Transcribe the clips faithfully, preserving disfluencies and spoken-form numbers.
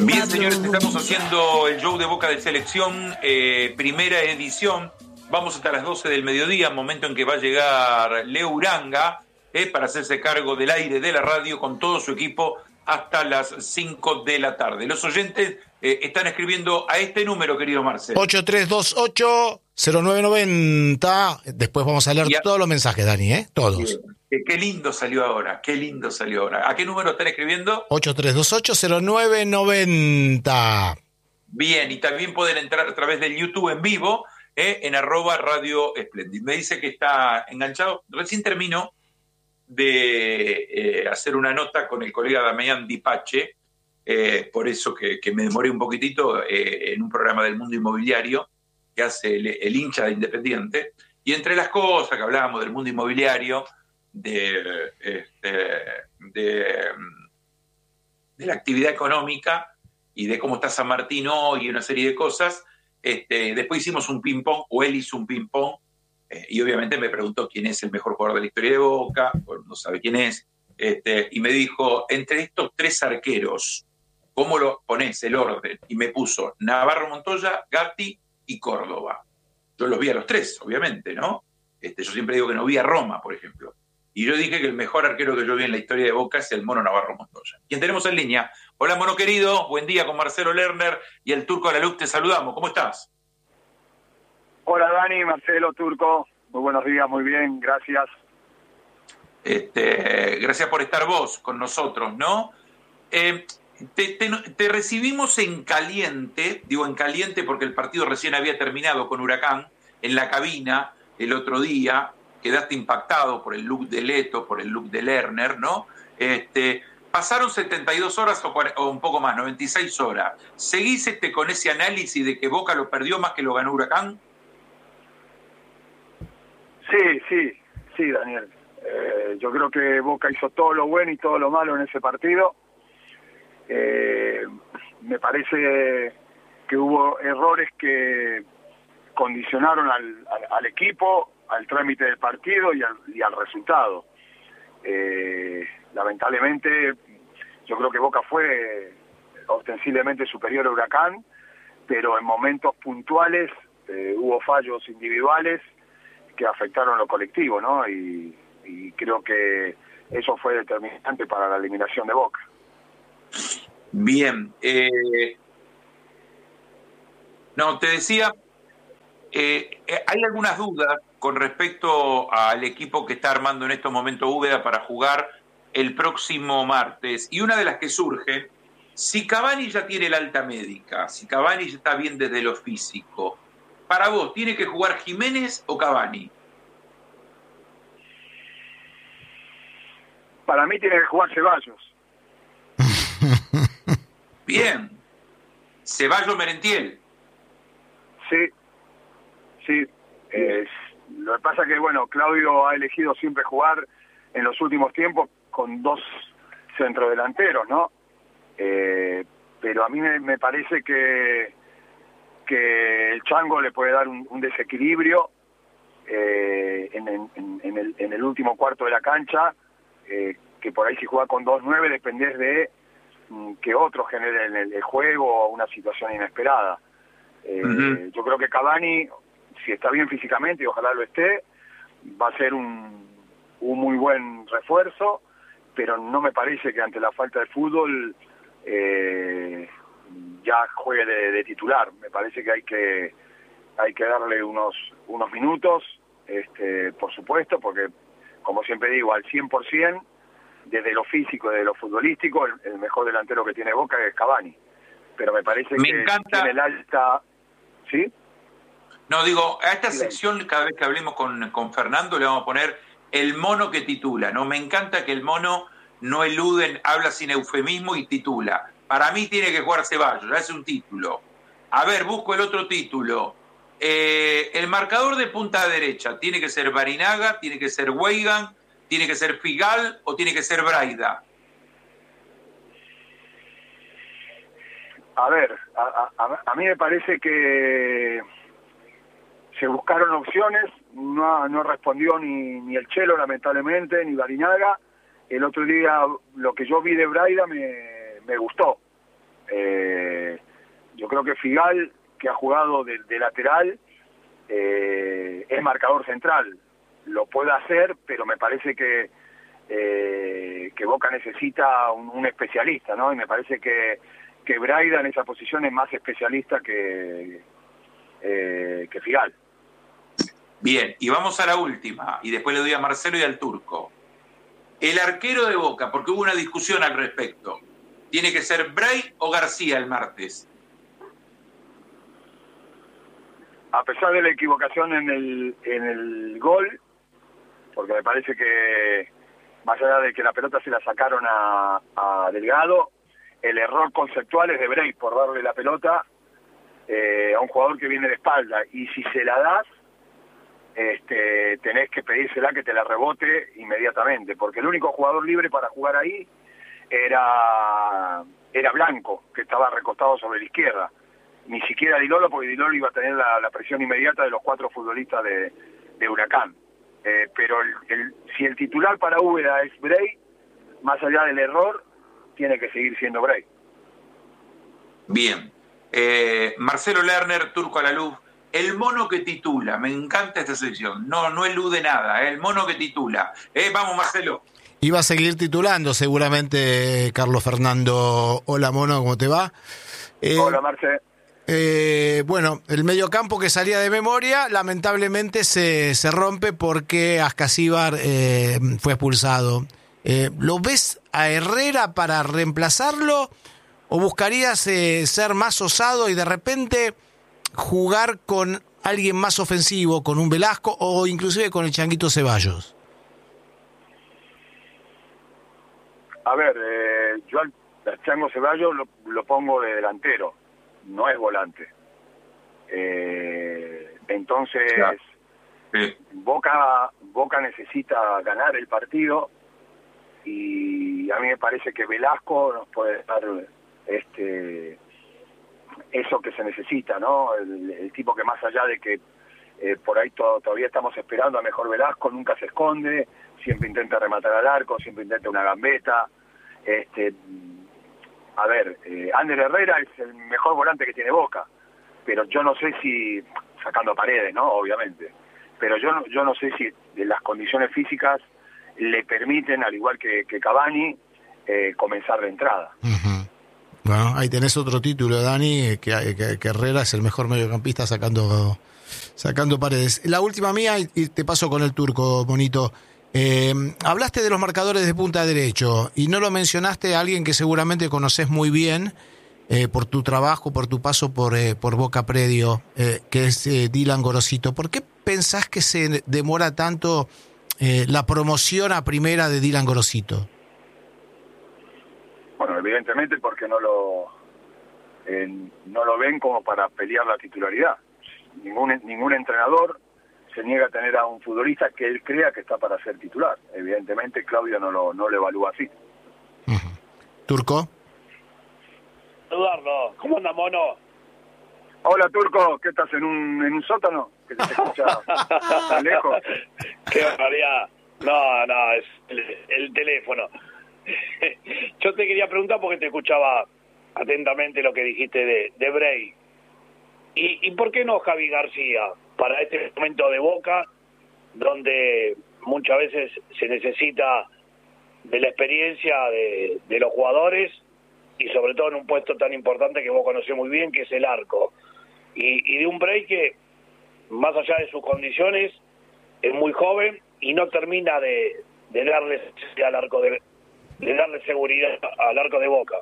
Bien, señores, estamos haciendo el show de Boca de Selección, eh, primera edición. Vamos hasta las doce del mediodía, momento en que va a llegar Leo Uranga, eh, para hacerse cargo del aire de la radio con todo su equipo hasta las cinco de la tarde. Los oyentes eh, están escribiendo a este número, querido Marcel. ocho tres dos ocho cero nueve nueve cero. Después vamos a leer Ya. todos los mensajes, Dani, ¿eh? Todos. Qué, qué lindo salió ahora, qué lindo salió ahora. ¿A qué número están escribiendo? ocho tres dos ocho cero nueve nueve cero. Bien, y también pueden entrar a través del YouTube en vivo, eh, en arroba Radio Splendid. Me dice que está enganchado. Recién terminó de eh, hacer una nota con el colega Damián Dipache, eh, por eso que, que me demoré un poquitito, eh, en un programa del mundo inmobiliario que hace el, el hincha de Independiente, y entre las cosas que hablábamos del mundo inmobiliario, de, este, de, de la actividad económica y de cómo está San Martín hoy y una serie de cosas, este, después hicimos un ping-pong, o él hizo un ping-pong, eh, y obviamente me preguntó quién es el mejor jugador de la historia de Boca, bueno, no sabe quién es, este, y me dijo, entre estos tres arqueros, ¿cómo lo pones el orden? Y me puso Navarro Montoya, Gatti y Córdoba. Yo los vi a los tres, obviamente, ¿no? Este, yo siempre digo que no vi a Roma, por ejemplo. Y yo dije que el mejor arquero que yo vi en la historia de Boca es el Mono Navarro Montoya. ¿Quién tenemos en línea? Hola, Mono querido, buen día con Marcelo Lerner y el Turco a la Luz, te saludamos. ¿Cómo estás? Hola, Dani, Marcelo, Turco. Muy buenos días, muy bien, gracias. Este, gracias por estar vos con nosotros, ¿no? Eh, te, te, te recibimos en caliente, digo en caliente porque el partido recién había terminado con Huracán, en la cabina el otro día, quedaste impactado por el look de Leto, por el look de Lerner, ¿no? Este, pasaron setenta y dos horas o, o un poco más, noventa y seis horas. ¿Seguís este, con ese análisis de que Boca lo perdió más que lo ganó Huracán? Sí, sí, sí, Daniel. Eh, yo creo que Boca hizo todo lo bueno y todo lo malo en ese partido. Eh, me parece que hubo errores que condicionaron al, al, al equipo, al trámite del partido y al, y al resultado. Eh, lamentablemente, yo creo que Boca fue ostensiblemente superior a Huracán, pero en momentos puntuales eh, hubo fallos individuales que afectaron lo colectivo, ¿no? Y, y creo que eso fue determinante para la eliminación de Boca. Bien. Eh, no, te decía, eh, hay algunas dudas con respecto al equipo que está armando en estos momentos Úbeda para jugar el próximo martes. Y una de las que surge, si Cavani ya tiene el alta médica, si Cavani ya está bien desde lo físico, para vos, ¿tiene que jugar Jiménez o Cavani? Para mí tiene que jugar Ceballos. Bien. Ceballos Merentiel. Sí, sí. Eh, lo que pasa que, bueno, Claudio ha elegido siempre jugar en los últimos tiempos con dos centrodelanteros, ¿no? Eh, pero a mí me, me parece que, que el Chango le puede dar un, un desequilibrio eh, en, en, en, el, en el último cuarto de la cancha, eh, que por ahí si juega con dos nueve dependés de mm, que otros generen el, el juego o una situación inesperada. Eh, uh-huh. Yo creo que Cavani, si está bien físicamente y ojalá lo esté, va a ser un, un muy buen refuerzo, pero no me parece que ante la falta de fútbol eh, ya juegue de, de titular. Me parece que hay que hay que darle unos unos minutos, este, por supuesto, porque como siempre digo, al cien por ciento, desde lo físico, desde lo futbolístico, el, el mejor delantero que tiene Boca es Cavani. Pero me parece me que encanta... tiene el alta... ¿Sí? No, digo, a esta sí, sección, cada vez que hablemos con, con Fernando, le vamos a poner el mono que titula, ¿no? Me encanta que el mono no elude, habla sin eufemismo y titula. Para mí tiene que jugar Ceballos, ya es un título. A ver, busco el otro título. Eh, el marcador de punta derecha, ¿tiene que ser Barinaga, tiene que ser Weigan, tiene que ser Figal o tiene que ser Braida? A ver, a, a, a mí me parece que se buscaron opciones, no, no respondió ni, ni el Chelo, lamentablemente, ni Barinaga. El otro día lo que yo vi de Braida me, me gustó. Eh, yo creo que Figal, que ha jugado de, de lateral, eh, es marcador central. Lo puede hacer, pero me parece que eh, que Boca necesita un, un especialista, ¿no? Y me parece que, que Braida en esa posición es más especialista que, eh, que Figal. Bien, y vamos a la última, y después le doy a Marcelo y al Turco. El arquero de Boca, porque hubo una discusión al respecto, ¿tiene que ser Bray o García el martes? A pesar de la equivocación en el, en el gol, porque me parece que, más allá de que la pelota se la sacaron a, a Delgado, el error conceptual es de Bray por darle la pelota eh, a un jugador que viene de espalda, y si se la das, este, tenés que pedírsela que te la rebote inmediatamente, porque el único jugador libre para jugar ahí era, era Blanco, que estaba recostado sobre la izquierda. Ni siquiera Di Lolo, porque Di Lolo iba a tener la, la presión inmediata de los cuatro futbolistas de, de Huracán. Eh, pero el, el, si el titular para Úbeda es Bray, más allá del error, tiene que seguir siendo Bray. Bien. Eh, Marcelo Lerner, Turco a la Luz. El mono que titula, me encanta esta sección, no no elude nada, ¿eh? El mono que titula. Eh, vamos, Marcelo. Iba a seguir titulando seguramente Carlos Fernando. Hola, mono, ¿cómo te va? Eh, Hola, Marce. Eh, bueno, el mediocampo que salía de memoria lamentablemente se, se rompe porque Ascasíbar eh, fue expulsado. Eh, ¿Lo ves a Herrera para reemplazarlo o buscarías eh, ser más osado y de repente jugar con alguien más ofensivo, con un Velasco o inclusive con el Changuito Ceballos? A ver, eh, yo al, al Chango Ceballos lo, lo pongo de delantero, no es volante. Eh, entonces, claro. Sí. Boca, Boca necesita ganar el partido y a mí me parece que Velasco nos puede dar este eso que se necesita, ¿no? El, el tipo que más allá de que eh, por ahí to, todavía estamos esperando a mejor Velasco, nunca se esconde, siempre intenta rematar al arco, siempre intenta una gambeta. Este, a ver, eh, Ander Herrera es el mejor volante que tiene Boca, pero yo no sé si, sacando Paredes, ¿no? Obviamente, pero yo no, yo no sé si las condiciones físicas le permiten, al igual que, que Cavani, eh, comenzar de entrada. Uh-huh. Bueno, ahí tenés otro título, Dani, que, que, que Herrera es el mejor mediocampista sacando sacando Paredes. La última mía, y te paso con el Turco, bonito. Eh, hablaste de los marcadores de punta derecho y no lo mencionaste a alguien que seguramente conoces muy bien eh, por tu trabajo, por tu paso por, eh, por Boca Predio, eh, que es eh, Dylan Gorosito. ¿Por qué pensás que se demora tanto eh, la promoción a primera de Dylan Gorosito? Bueno, evidentemente porque no lo eh, no lo ven como para pelear la titularidad. Ningún ningún entrenador se niega a tener a un futbolista que él crea que está para ser titular. Evidentemente Claudio no lo no lo evalúa así. Uh-huh. ¿Turco? Eduardo, ¿cómo anda, mono? Hola, Turco, ¿qué estás en un en un sótano? Que te escucha tan lejos. Qué barbaridad. No, no, es el, el teléfono. Yo te quería preguntar porque te escuchaba atentamente lo que dijiste de, de Bray. ¿Y, ¿Y por qué no Javi García para este momento de Boca, donde muchas veces se necesita de la experiencia de, de los jugadores y sobre todo en un puesto tan importante que vos conocés muy bien, que es el arco? Y, y de un Bray que, más allá de sus condiciones, es muy joven y no termina de, de darle al arco de de darle seguridad al arco de Boca.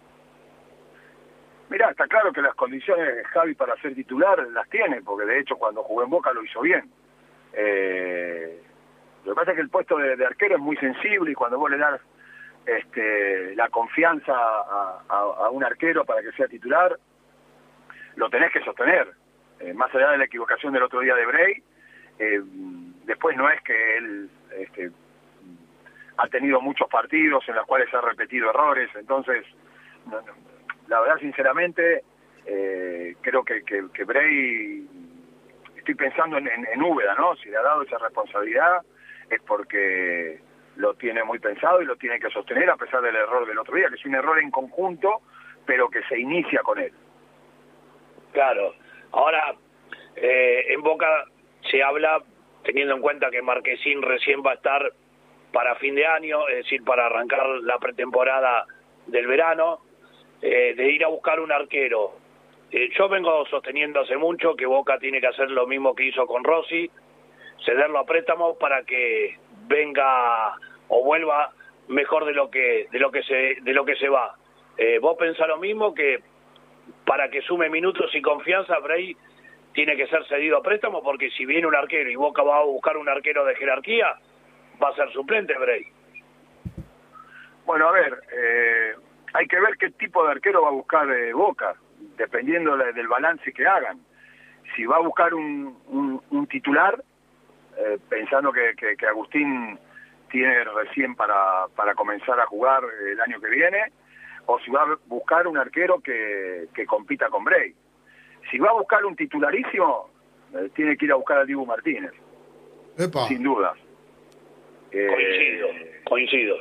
Mirá, está claro que las condiciones de Javi para ser titular las tiene, porque de hecho cuando jugó en Boca lo hizo bien. Eh, lo que pasa es que el puesto de, de arquero es muy sensible y cuando vos le das este, la confianza a, a, a un arquero para que sea titular, lo tenés que sostener. Eh, más allá de la equivocación del otro día de Bray, eh, después no es que él... Este, ha tenido muchos partidos en los cuales ha repetido errores, entonces, no, no, la verdad, sinceramente, eh, creo que, que, que Bray, estoy pensando en, en, en Úbeda, ¿no? Si le ha dado esa responsabilidad es porque lo tiene muy pensado y lo tiene que sostener a pesar del error del otro día, que es un error en conjunto, pero que se inicia con él. Claro. Ahora, eh, en Boca se habla, teniendo en cuenta que Marquezín recién va a estar para fin de año, es decir, para arrancar la pretemporada del verano, eh, de ir a buscar un arquero. Eh, yo vengo sosteniendo hace mucho que Boca tiene que hacer lo mismo que hizo con Rossi, cederlo a préstamo para que venga o vuelva mejor de lo que de lo que se de lo que se va. Eh, ¿Vos pensás lo mismo, que para que sume minutos y confianza Bray tiene que ser cedido a préstamo? Porque si viene un arquero y Boca va a buscar un arquero de jerarquía, va a ser suplente Bray. Bueno, a ver, eh, hay que ver qué tipo de arquero va a buscar eh, Boca, dependiendo de, del balance que hagan. Si va a buscar un, un, un titular, eh, pensando que, que, que Agustín tiene recién para, para comenzar a jugar el año que viene, o si va a buscar un arquero que, que compita con Bray. Si va a buscar un titularísimo, eh, tiene que ir a buscar a Dibu Martínez. Epa. Sin dudas. Eh, Coincido, coincido.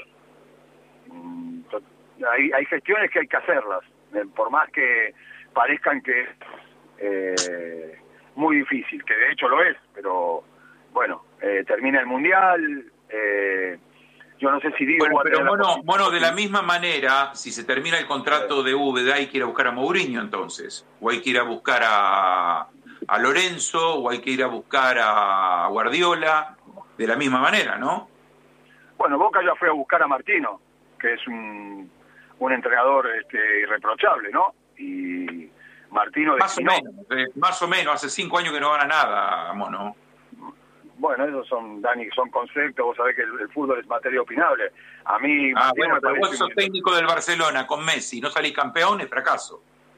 Hay, hay gestiones que hay que hacerlas, eh, por más que parezcan que es eh, muy difícil, que de hecho lo es, pero bueno, eh, termina el Mundial, eh, yo no sé si digo... Bueno, pero Mono, Mono, de la misma manera, si se termina el contrato de Úbeda, hay que ir a buscar a Mourinho entonces, o hay que ir a buscar a, a Lorenzo, o hay que ir a buscar a Guardiola, de la misma manera, ¿no? Bueno, Boca ya fue a buscar a Martino, que es un, un entrenador este, irreprochable, ¿no? Y Martino... Más destinó, o menos, eh, más o menos, hace cinco años que no gana nada, Mono. Bueno, esos son, Dani, son conceptos, vos sabés que el, el fútbol es materia opinable. A mí... Ah, Martino bueno, me pero parece vos sos un... técnico del Barcelona con Messi, no salís campeón, es fracaso.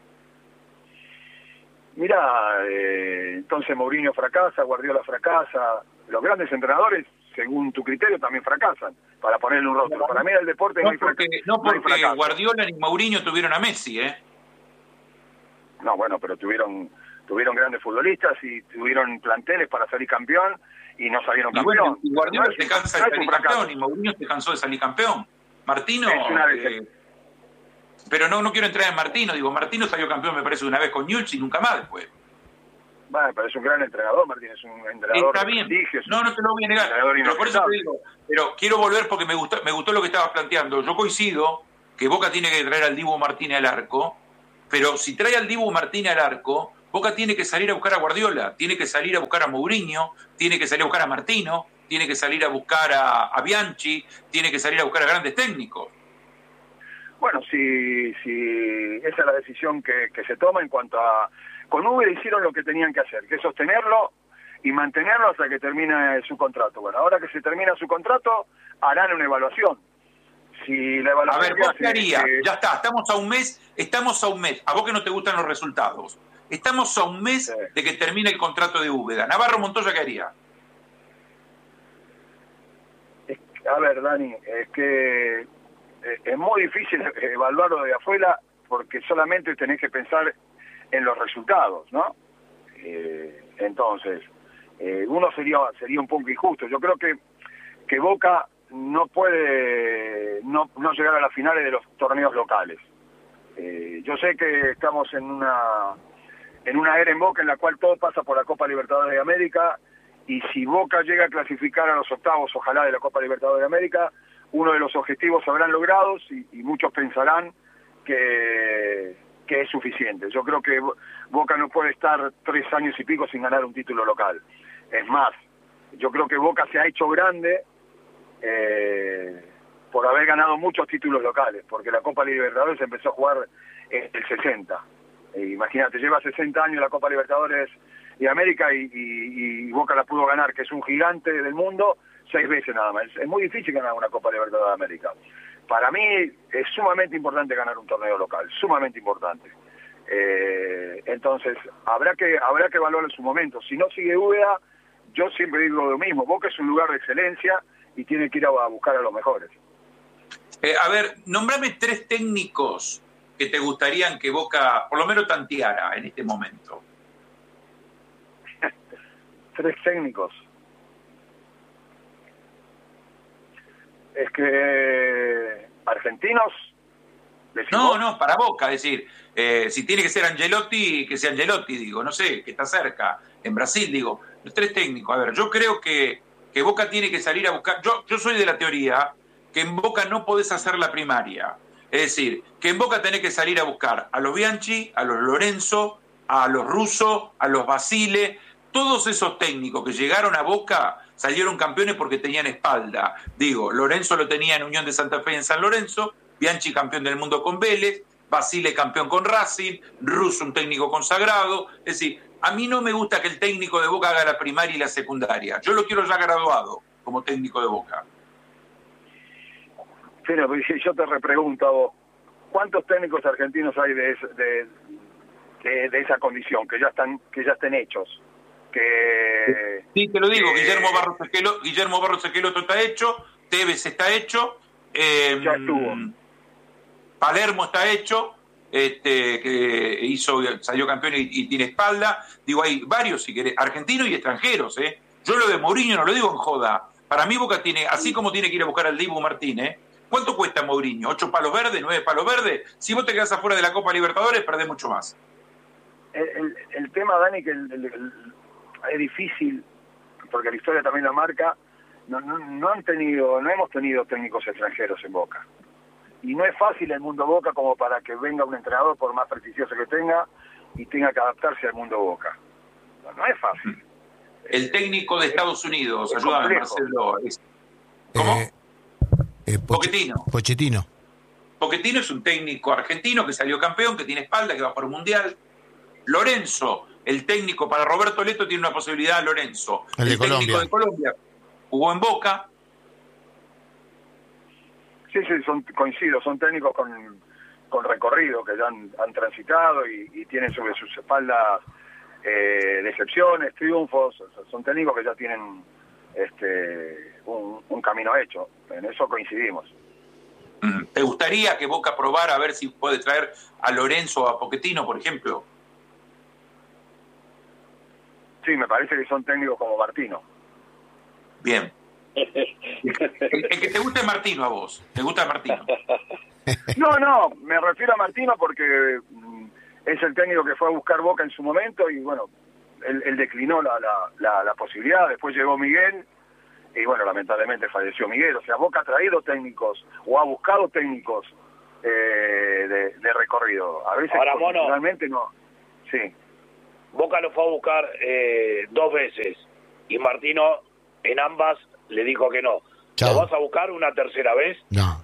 Mirá, eh, entonces Mourinho fracasa, Guardiola fracasa, los grandes entrenadores, según tu criterio, también fracasan, para ponerle un rostro. Para mí el deporte no, No hay porque, fracaso. no No hay porque fracaso. Guardiola ni Mourinho tuvieron a Messi, ¿eh? No, bueno, pero tuvieron tuvieron grandes futbolistas y tuvieron planteles para salir campeón y no salieron Y campeón. bueno, y Guardiola No es se un- cansa no de es un salir fracaso. campeón y Mourinho se cansó de salir campeón. Martino, Es una eh, decisión. pero no no quiero entrar en Martino, digo, Martino salió campeón me parece una vez con Newell's y nunca más después. Bueno, pero es un gran entrenador, Martín, es un entrenador Está de bien, prestigio, es no, no te lo voy a un negar, entrenador pero por eso te inobjetable. digo, pero quiero volver porque me gustó, me gustó lo que estabas planteando. Yo coincido que Boca tiene que traer al Dibu Martínez al arco, pero si trae al Dibu Martínez al arco, Boca tiene que salir a buscar a Guardiola, tiene que salir a buscar a Mourinho, tiene que salir a buscar a Martino, tiene que salir a buscar a, a Bianchi, tiene que salir a buscar a grandes técnicos. Bueno, si, si esa es la decisión que, que se toma en cuanto a... Con Uber hicieron lo que tenían que hacer, que es sostenerlo y mantenerlo hasta que termine su contrato. Bueno, ahora que se termina su contrato, harán una evaluación. Si la A evaluación ver, que ¿vos hace, qué harías? eh, Ya está, estamos a un mes, estamos a un mes. A vos que no te gustan los resultados. Estamos a un mes Sí. de que termine el contrato de Úbeda. Navarro Montoya, ¿qué haría? es- a ver, Dani, es que eh, es muy difícil evaluarlo de afuera porque solamente tenés que pensar en los resultados, ¿no? Eh, entonces, eh, uno sería sería un poco injusto. Yo creo que, que Boca no puede no, no llegar a las finales de los torneos locales. Eh, yo sé que estamos en una en una era en Boca en la cual todo pasa por la Copa Libertadores de América, y si Boca llega a clasificar a los octavos, ojalá, de la Copa Libertadores de América, uno de los objetivos se habrán logrado y, y muchos pensarán que, que es suficiente. Yo creo que Boca no puede estar tres años y pico sin ganar un título local. Es más, yo creo que Boca se ha hecho grande eh, por haber ganado muchos títulos locales, porque la Copa Libertadores se empezó a jugar en el sesenta. Eh, imagínate, lleva sesenta años la Copa Libertadores de América y, y, y Boca la pudo ganar, que es un gigante del mundo, seis veces nada más. Es, es muy difícil ganar una Copa Libertadores de América. Para mí es sumamente importante ganar un torneo local, sumamente importante. Eh, entonces, habrá que habrá que evaluar en su momento. Si no sigue Úbeda, yo siempre digo lo mismo, Boca es un lugar de excelencia y tiene que ir a, a buscar a los mejores. Eh, a ver, nombrame tres técnicos que te gustarían que Boca, por lo menos, tanteara en este momento. Tres técnicos. Es que argentinos, No, vos? no, para Boca, es decir, eh, si tiene que ser Angelotti, que sea Angelotti, digo, no sé, que está cerca, en Brasil, digo, los tres técnicos. A ver, yo creo que, que Boca tiene que salir a buscar, yo, yo soy de la teoría que en Boca no podés hacer la primaria, es decir, que en Boca tenés que salir a buscar a los Bianchi, a los Lorenzo, a los Russo, a los Basile, todos esos técnicos que llegaron a Boca salieron campeones porque tenían espalda. Digo, Lorenzo lo tenía en Unión de Santa Fe en San Lorenzo, Bianchi campeón del mundo con Vélez, Basile campeón con Racing, Russo un técnico consagrado. Es decir, a mí no me gusta que el técnico de Boca haga la primaria y la secundaria. Yo lo quiero ya graduado como técnico de Boca. Pero yo te repregunto a vos, ¿cuántos técnicos argentinos hay de, ese- de, de, de esa condición, que ya están que ya estén hechos? Que, Sí, te lo digo, que Guillermo Barros Esqueloto, Guillermo Barros Esqueloto está hecho, Tevez está hecho, eh, Ya estuvo. Palermo está hecho, este, que hizo, salió campeón y, y tiene espalda. Digo, hay varios, si querés, argentinos y extranjeros, ¿eh? Yo lo de Mourinho no lo digo en joda. Para mí Boca tiene, así como tiene que ir a buscar al Dibu Martínez, ¿cuánto cuesta Mourinho? ¿Ocho palos verdes? ¿Nueve palos verdes? Si vos te quedás afuera de la Copa Libertadores, perdés mucho más. el, el, el tema, Dani, que el, el, el, es difícil, porque la historia también la marca, no, no, no han tenido, no hemos tenido técnicos extranjeros en Boca. Y no es fácil el mundo Boca como para que venga un entrenador, por más prestigioso que tenga, y tenga que adaptarse al mundo Boca. No, no es fácil. El técnico de Estados Unidos, es ayúdame, complejo. Marcelo. es- ¿Cómo? Eh, eh, Poch- Pochettino. Pochettino. Pochettino es un técnico argentino que salió campeón, que tiene espalda, que va por un mundial. Lorenzo, el técnico para Roberto Leto, tiene una posibilidad, Lorenzo. El de técnico Colombia. de Colombia jugó en Boca. Sí, sí, son, coincido, son técnicos con, con recorrido, que ya han, han transitado y, y tienen sobre sus espaldas eh, decepciones, triunfos. O sea, son técnicos que ya tienen este un, un camino hecho. En eso coincidimos. Mm. ¿Te gustaría que Boca probara a ver si puede traer a Lorenzo o a Pochettino, por ejemplo? Sí, me parece que son técnicos como Martino. Bien. El, el que te gusta es Martino a vos. ¿Te gusta Martino? No, no, me refiero a Martino porque mm, es el técnico que fue a buscar Boca en su momento y bueno, él, él declinó la, la, la, la posibilidad. Después llegó Miguel y bueno, lamentablemente falleció Miguel. O sea, Boca ha traído técnicos o ha buscado técnicos eh, de, de recorrido. A veces Ahora, Mono. realmente no. Sí. Boca lo fue a buscar eh, dos veces y Martino en ambas le dijo que no. Chao. ¿Lo vas a buscar una tercera vez? No.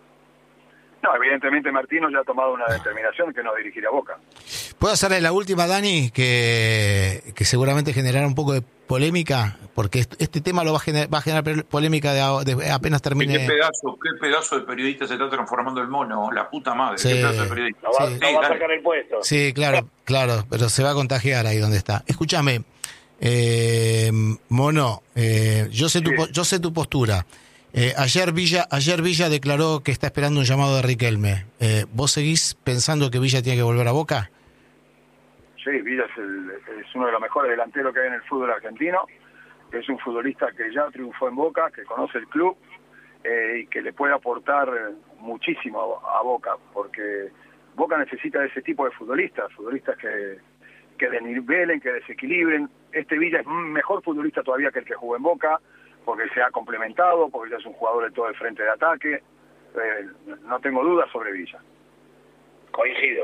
No, evidentemente Martino ya ha tomado una determinación que no dirigirá a Boca. ¿Puedo hacerle la última, Dani? Que, que seguramente generará un poco de polémica, porque est- este tema lo va a generar, va a generar pel- polémica de, a- de apenas termine. ¿Qué pedazo, qué pedazo de periodista se está transformando el mono? La puta madre. Sí. ¿Qué pedazo de periodista? ¿No va, Sí. no Sí, va a dale. sacar el puesto? Sí, claro, claro, pero se va a contagiar ahí donde está. Escúchame, eh, Mono, eh, yo sé tu Sí. po- yo sé tu postura. Eh, ayer Villa ayer Villa declaró que está esperando un llamado de Riquelme. Eh, ¿Vos seguís pensando que Villa tiene que volver a Boca? Sí, Villa es, el- es uno de los mejores delanteros que hay en el fútbol argentino. Es un futbolista que ya triunfó en Boca, que conoce el club eh, y que le puede aportar muchísimo a, a Boca, porque Boca necesita de ese tipo de futbolistas, futbolistas que, que desnivelen, que desequilibren. Este Villa es mejor futbolista todavía que el que jugó en Boca, porque se ha complementado, porque ya es un jugador de todo el frente de ataque. Eh, no tengo dudas sobre Villa. Coincido.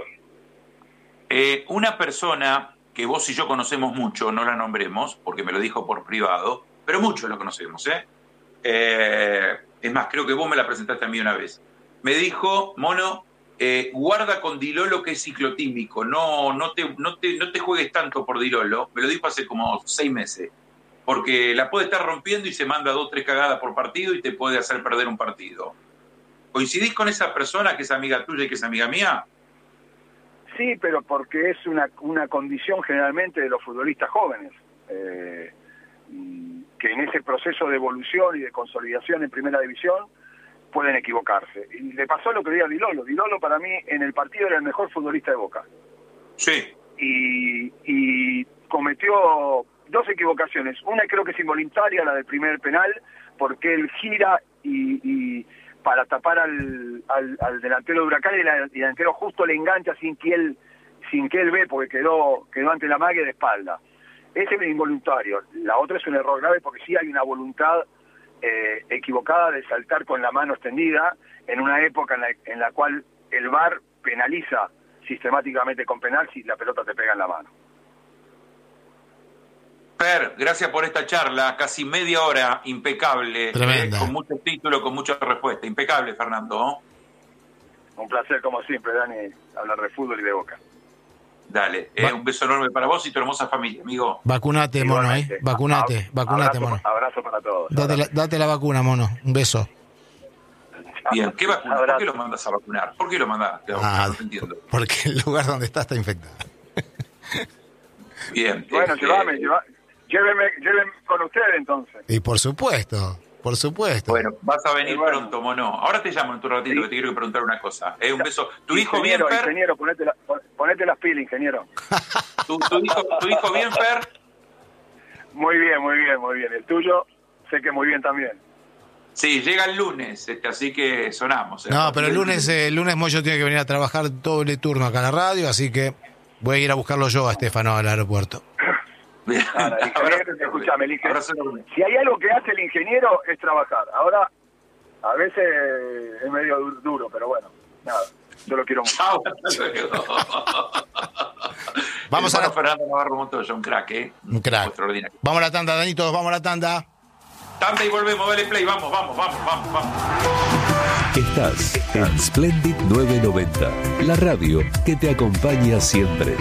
Eh, una persona que vos y yo conocemos mucho, no la nombremos, porque me lo dijo por privado, pero muchos lo conocemos, ¿eh? Eh, es más, creo que vos me la presentaste a mí una vez. Me dijo, Mono, eh, guarda con Dilolo que es ciclotímico, no, no, te, no, te, no te juegues tanto por Dilolo, me lo dijo hace como seis meses, porque la puede estar rompiendo y se manda dos, tres cagadas por partido y te puede hacer perder un partido. ¿Coincidís con esa persona que es amiga tuya y que es amiga mía? Sí, pero porque es una, una condición generalmente de los futbolistas jóvenes, eh, que en ese proceso de evolución y de consolidación en primera división pueden equivocarse. Y le pasó lo que le di a Dilolo. Dilolo para mí en el partido era el mejor futbolista de Boca. Sí. Y, y cometió dos equivocaciones. Una creo que es involuntaria, la del primer penal, porque él gira y, y para tapar al, al, al delantero de Huracán, y la- y el delantero justo le engancha sin que él sin que él ve, porque quedó quedó ante la magia de espalda. Ese es involuntario. La otra es un error grave porque sí hay una voluntad eh, equivocada de saltar con la mano extendida en una época en la, en la cual el V A R penaliza sistemáticamente con penal si la pelota te pega en la mano. Per, gracias por esta charla, casi media hora, impecable, Tremenda. eh, con muchos títulos, con mucha respuesta. Impecable, Fernando, ¿no? Un placer, como siempre, Dani, hablar de fútbol y de Boca. Dale, eh, un beso enorme para vos y tu hermosa familia, amigo. Vacunate, mono, ¿eh? Igualmente. Vacunate, Ab- vacunate, abrazo, mono. Abrazo para todos. Date la, date la vacuna, mono. Un beso. Bien, ¿qué vacuna? ¿Por Abrazo. qué lo mandas a vacunar? ¿Por qué lo mandas? Ah, no te entiendo. porque el lugar donde está está infectado. Bien. Bueno, este, llevame, lleva, lléveme, lléveme con ustedes entonces. Y por supuesto, por supusto. Bueno, vas a venir Bueno. pronto, mono. Ahora te llamo en tu ratito Sí. que te quiero preguntar una cosa. Eh, un beso. ¿Tu hijo bien, Ingeniero, Fer? ingeniero, ponete, la- pon- ponete las pilas, ingeniero. ¿Tu, tu hijo, ¿Tu hijo bien, Fer? Muy bien, muy bien, muy bien. El tuyo, sé que muy bien también. Sí, llega el lunes, este, así que sonamos. eh. No, pero el lunes, eh, el lunes Moyo tiene que venir a trabajar doble turno acá en la radio, así que voy a ir a buscarlo yo a Estefano al aeropuerto. Bien. Ahora, el Abrazo ingeniero, enorme. escúchame, el ingeniero. Abrazo enorme. Si hay algo que hace el ingeniero es trabajar. Ahora, a veces es medio du- duro, pero bueno, nada, yo lo quiero mucho. Chao, hasta luego. Vamos El a la- mono Fernando Navarro Montoya, un crack, ¿eh? Un crack. Extraordinario. Vamos a la tanda, Danitos, vamos a la tanda. Tanda y volvemos, dale play, vamos, vamos, vamos, vamos, vamos. Estás en Splendid novecientos noventa, la radio que te acompaña siempre.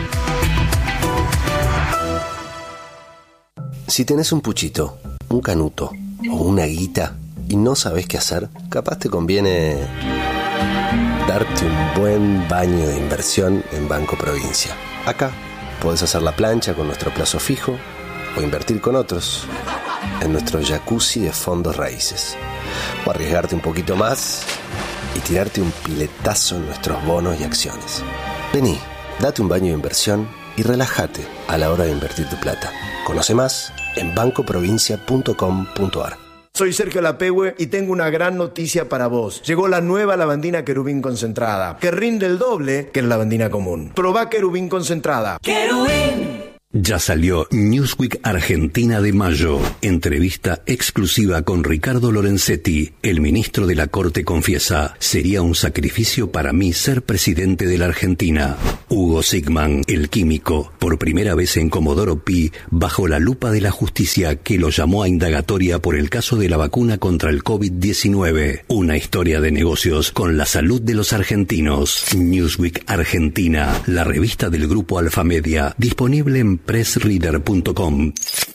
Si tenés un puchito, un canuto o una guita y no sabés qué hacer, capaz te conviene darte un buen baño de inversión en Banco Provincia. Acá podés hacer la plancha con nuestro plazo fijo o invertir con otros en nuestro jacuzzi de fondos raíces. O arriesgarte un poquito más y tirarte un piletazo en nuestros bonos y acciones. Vení, date un baño de inversión y relájate a la hora de invertir tu plata. Conoce más en banco provincia punto com punto a r. Soy Sergio Lapehue y tengo una gran noticia para vos. Llegó la nueva lavandina Querubín concentrada, que rinde el doble que la lavandina común. Probá Querubín concentrada. Ya salió Newsweek Argentina de mayo. Entrevista exclusiva con Ricardo Lorenzetti. El ministro de la Corte confiesa, sería un sacrificio para mí ser presidente de la Argentina. Hugo Sigman, el químico, por primera vez en Comodoro Pi, bajo la lupa de la justicia que lo llamó a indagatoria por el caso de la vacuna contra el COVID diecinueve. Una historia de negocios con la salud de los argentinos. Newsweek Argentina, la revista del grupo Alfamedia, disponible en press reader punto com.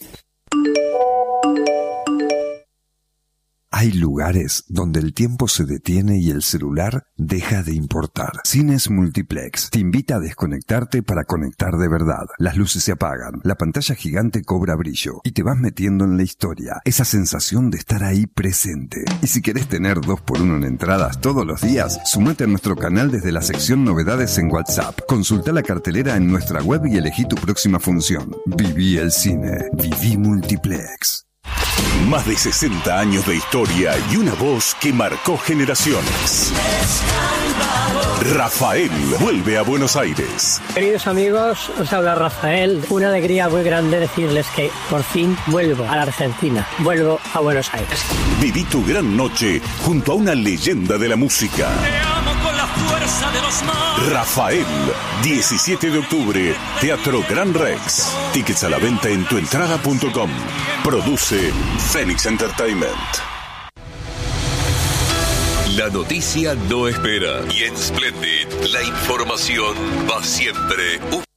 Hay lugares donde el tiempo se detiene y el celular deja de importar. Cines Multiplex te invita a desconectarte para conectar de verdad. Las luces se apagan, la pantalla gigante cobra brillo y te vas metiendo en la historia. Esa sensación de estar ahí presente. Y si querés tener dos por uno en entradas todos los días, sumate a nuestro canal desde la sección Novedades en WhatsApp. Consulta la cartelera en nuestra web y elegí tu próxima función. Viví el cine. Viví Multiplex. Más de sesenta años de historia y una voz que marcó generaciones. Rafael vuelve a Buenos Aires. Queridos amigos, os habla Rafael. Una alegría muy grande decirles que por fin vuelvo a la Argentina. Vuelvo a Buenos Aires. Viví tu gran noche junto a una leyenda de la música. Te amo con la fuerza de los mares. Rafael, diecisiete de octubre, Teatro Gran Rex. Tickets a la venta en tuentrada punto com. Produce Phoenix Entertainment. La noticia no espera y en Splendid la información va siempre un